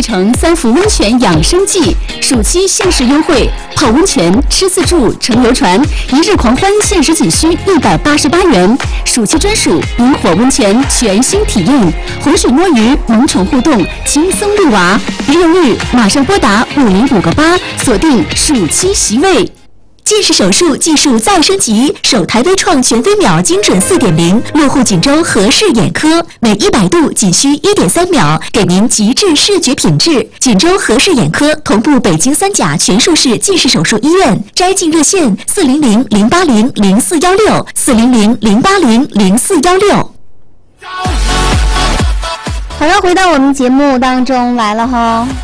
城3伏温泉养生季，暑期限时优惠，泡温泉、吃自助、乘游船，一日狂欢限时仅需188元。暑期专属萤火温泉全新体验，浑水摸鱼、萌宠互动，轻松入娃。别犹豫，马上拨打5058，锁定暑期席位。 近视手术技术再升级，首台微创全飞秒精准4.0，落户锦州和氏眼科，每100度仅需1.3秒，给您极致视觉品质。锦州和氏眼科同步北京3甲全术式近视手术医院，摘镜热线400-080-0416，400-080-0416。 好了，回到我们节目当中来了哈。